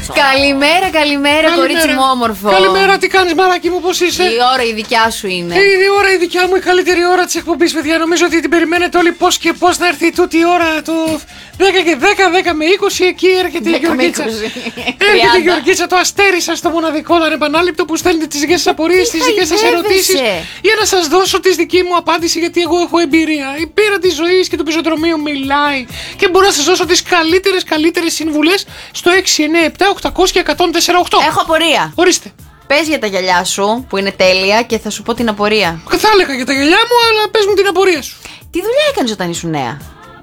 Καλημέρα, καλημέρα, κορίτσι μου όμορφο. Καλημέρα, τι κάνεις, μαράκι μου, πώς είσαι? Η ώρα η δικιά σου είναι. Η ώρα η δικιά μου, η καλύτερη ώρα της εκπομπής, παιδιά. Νομίζω ότι την περιμένετε όλοι πώς και πώς να έρθει τούτη η ώρα. Το 10 και 10, 10 με 20, εκεί έρχεται η Γεωργίτσα. Έρχεται η Γεωργίτσα, το αστέρι σας, το μοναδικό, ανεπανάληπτο που στέλνετε τις δικές σας απορίες, τις δικές σας ερωτήσεις. Για να σας δώσω τη δική μου απάντηση, γιατί εγώ έχω εμπειρία. Η πείρα της ζωής και του πεζοδρομίου μιλάει. Και μπορώ να σας δώσω τις καλύτερες συμβουλές στο 697-800 και 104,8. Έχω απορία. Ορίστε. Πες για τα γυαλιά σου που είναι τέλεια και θα σου πω την απορία. Θα έλεγα για τα γυαλιά μου, αλλά πες μου την απορία σου. Τι δουλειά έκανες όταν ήσουν νέα?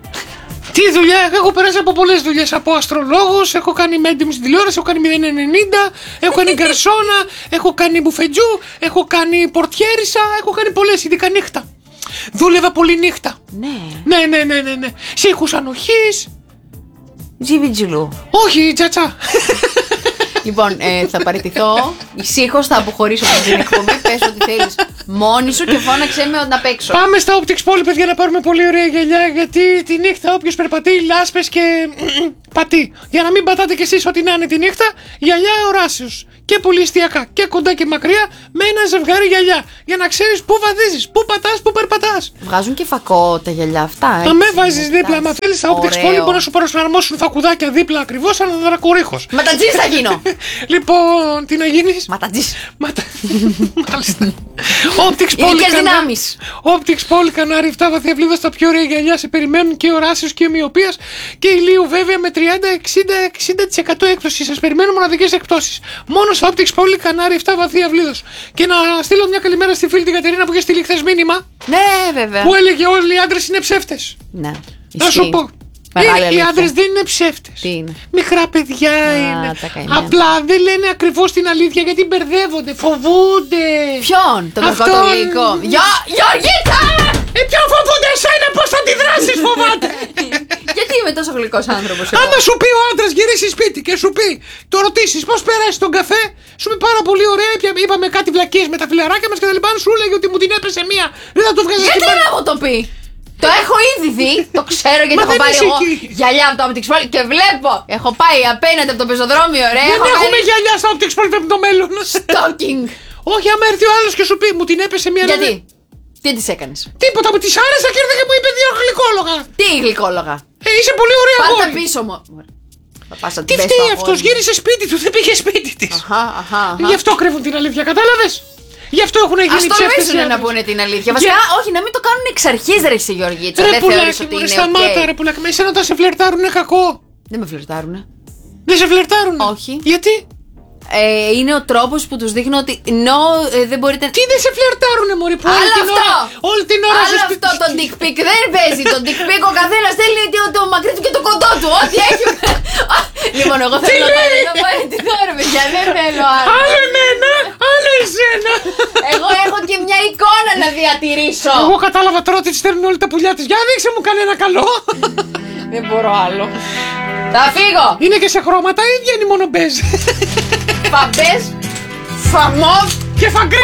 Τι δουλειά, έχω περάσει από πολλές δουλειές. Από αστρολόγος, έχω κάνει medium στην τηλεόραση, έχω κάνει 090, έχω κάνει γκαρσόνα, έχω κάνει μπουφετζού, έχω κάνει πορτιέρισα, έχω κάνει πολλές, ειδικά νύχτα. Δούλευα πολύ νύχτα. Ναι. Σε ήχους ανοχής. Τζιβιτζιλού. Όχι, τσατσά. Λοιπόν, θα παραιτηθώ. Ησύχως θα αποχωρήσω από την εκπομπή. Πες ό,τι θέλεις μόνη σου και φώναξε με να παίξω. Πάμε στα Optics Poly, παιδιά, να πάρουμε πολύ ωραία γυαλιά. Γιατί τη νύχτα όποιος περπατεί, λάσπες και πατεί. Για να μην πατάτε κι εσείς ό,τι να είναι τη νύχτα, γυαλιά οράσεως. Και πολύ εστιακά και κοντά και μακριά με ένα ζευγάρι γυαλιά. Για να ξέρεις πού βαδίζεις, πού πατάς, πού περπατάς. Βγάζουν και φακό τα γυαλιά αυτά. Αν με βάζεις δίπλα, άμα θέλεις τα Optics Poly, μπορεί να σου προσαρμόσουν φακουδάκια δίπλα ακριβώς, σαν δρακορύχος. Ματατζής θα γίνω. Λοιπόν, τι να γίνεις? Ματατζής. Μάλιστα. Optics Poly. Ειδικές δυνάμεις. Optics Poly Κανάρι, 7 βαθιά βλήβα στα πιο ωραία γυαλιά. Σε περιμένουν και οράσεως και ομοιοπίας και ηλίου, βέβαια, με 30-60% έκπτωση. Σας περιμένουν μοναδικές εκπτώσεις. Μόνο στο Optics Poly Κανάρι, 7 βαθιά βλήδος. Και να στείλω μια καλημέρα στη φίλη την Κατερίνα που είχε στείλει χθες μήνυμα. Ναι, βέβαια. Που έλεγε όλοι οι άντρες είναι ψεύτες. Ναι. Να σου πω. Οι άντρες δεν είναι ψεύτες. Τι είναι? Μικρά παιδιά είναι. Απλά δεν λένε ακριβώς την αλήθεια γιατί μπερδεύονται, φοβούνται. Ποιον? Τον Καθολικό. Γεωργίτσα! Ποιον φοβούνται εσένα, πώς θα αντιδράσεις, φοβάται. Γιατί είμαι τόσο γλυκός άνθρωπος? Άμα σου πει ο άντρας γυρίσει σπίτι και σου πει, το ρωτήσεις πώς περάσεις τον καφέ, σου πει πάρα πολύ ωραία, είπαμε κάτι βλακίες με τα φιλαράκια μας και τα λοιπά, σου λέγει ότι μου την έπεσε μία. Δεν θα του βγάζεις. Γιατί να μου το πει? Το έχω ήδη δει, το ξέρω γιατί έχω πάρει εγώ γυαλιά από το Optics Poly και βλέπω. Έχω πάει απέναντι από το πεζοδρόμιο, ωραία. Δεν έχουμε γυαλιά στο Optics Poly, βλέπουμε το μέλλον. Stalking. Όχι, άμα έρθει ο άλλος και σου πει, μου την έπεσε μία. Γιατί? Τι της έκανες? Τίποτα, μου της άρεσα και ήρθε και μου είπε 2 γλυκόλογα. Τι γλυκόλογα? Είσαι πολύ ωραία αγόρι. Πάντα πίσω μου. Τι φταίει αυτός, γύρισε σπίτι του, δεν πήγε σπίτι της. Γι' αυτό κρύβουν την αλήθεια, κατάλαβες? Γι' αυτό έχουν γίνει ψεύτες. Ας τολμήσουν να πούνε την αλήθεια. Βασικά, όχι, να μην το κάνουν εξ αρχής, ρε εσύ Γεωργίτσα. Δεν θεωρείς ότι είναι σταμάτα, ρε πουλάκι. Με εσένα όταν σε φλερτάρουνε κακό. Δεν με φλερτάρουνε. Δεν σε φλερτάρουνε? Όχι. Γιατί? Είναι ο τρόπος που τους δείχνω ότι δεν μπορείτε. Τι δεν σε φλερτάρουνε, μωρή, που όλη την ώρα σου αυτό το dick pic δεν παίζει. Το dick pic ο καθένας θέλει το μακρύ του και το κοντό του. Ό,τι έχει. Λοιπόν, εγώ θέλω να πάρει την ώρα, παιδιά. Δεν θέλω άλλο. Άλλο εμένα, άλλο εσένα. Εγώ έχω και μια εικόνα να διατηρήσω. Εγώ κατάλαβα τώρα ότι τη στέλνουν όλοι τα πουλιά της. Για δείξε μου κανένα καλό. Δεν μπορώ άλλο. Θα φύγω. Είναι και σε χρώματα ή βγαίνει μόνο μπέζ? Φαμπές, φαμόβ και φαγκρί.